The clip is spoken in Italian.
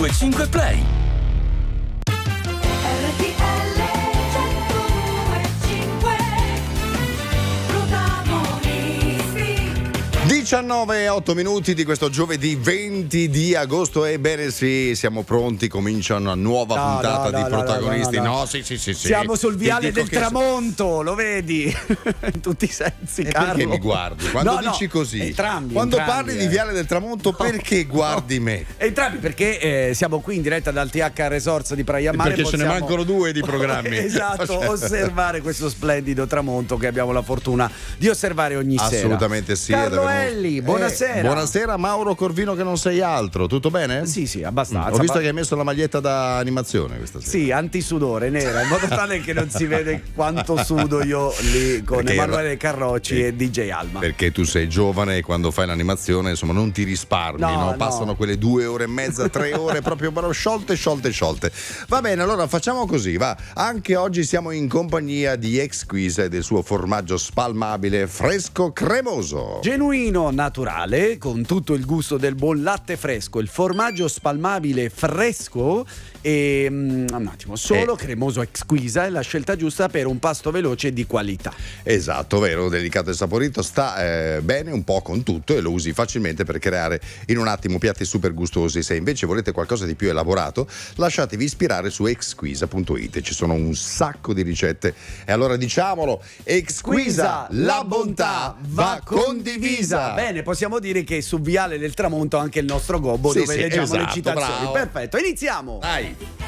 102.5 Play. RTL 102.5 protagonisti. 19:08 di questo giovedì 20 di agosto. Ebbene sì, siamo pronti, comincia una nuova puntata di protagonisti. No. Sì. Siamo sul Ti viale dico del che tramonto, lo vedi? In tutti i sensi, E Carlo. perché mi guardi? Quando No, dici così, entrambi, quando entrambi, parli di Viale del Tramonto, perché guardi me? Entrambi, perché siamo qui in diretta dal TH Resorts di Praia Mare. Perché ce ne mancano 2 di programmi. Esatto, Cioè. osservare questo splendido tramonto che abbiamo la fortuna di osservare ogni sera. Assolutamente sì. Carlo ed abbiamo- Elli, buonasera. Buonasera Mauro Corvino, che non sei altro. Tutto bene? Sì, abbastanza. Ho visto che hai messo la maglietta da animazione questa sera. Sì, antisudore, nera, in modo tale che non si vede quanto sudo io lì con Perché Emanuele Carrocci e DJ Alma. Perché tu sei giovane e quando fai l'animazione, insomma, non ti risparmi, No, no? no. Passano quelle 2 ore e mezza, 3 ore proprio sciolte. Va bene, allora facciamo così, va. Anche oggi siamo in compagnia di Exquisa e del suo formaggio spalmabile fresco cremoso. Genuino, naturale, con tutto il gusto del buon latte fresco, il formaggio spalmabile fresco e un attimo, solo cremoso Exquisa è la scelta giusta per un pasto veloce e di qualità. Esatto, vero, delicato e saporito, sta bene un po' con tutto e lo usi facilmente per creare in un attimo piatti super gustosi. Se invece volete qualcosa di più elaborato, lasciatevi ispirare su exquisa.it, ci sono un sacco di ricette. E allora diciamolo, Exquisa, la bontà va condivisa. Bene, possiamo dire che su Viale del Tramonto anche il nostro gobbo, Sì, dove sì, leggiamo esatto, le citazioni. bravo. Perfetto, iniziamo. Dai.